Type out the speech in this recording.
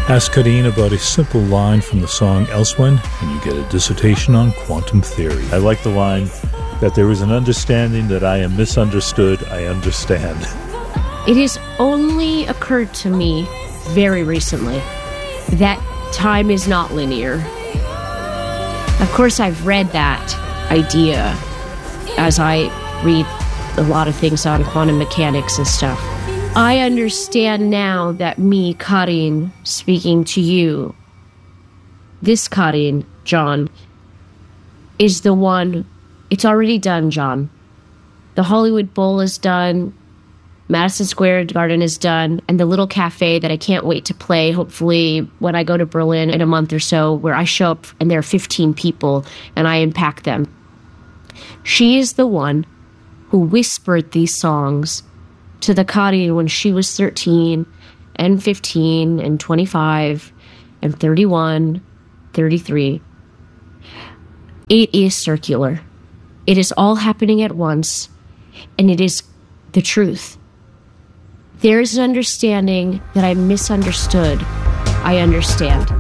Ask Kadeen about a simple line from the song Elsewhen, and you get a dissertation on quantum theory. I like the line that there is an understanding that I am misunderstood, I understand. It has only occurred to me very recently that time is not linear. Of course, I've read that idea as I read a lot of things on quantum mechanics and stuff. I understand now that me, Karin, speaking to you, this Karin, John, is the one. It's already done, John. The Hollywood Bowl is done. Madison Square Garden is done. And the little cafe that I can't wait to play, hopefully when I go to Berlin in a month or so, where I show up and there are 15 people and I impact them. She is the one who whispered these songs to the Karin when she was 13 and 15 and 25 and 31, 33. It is circular. It is all happening at once, and it is the truth. There is an understanding that I misunderstood. I understand.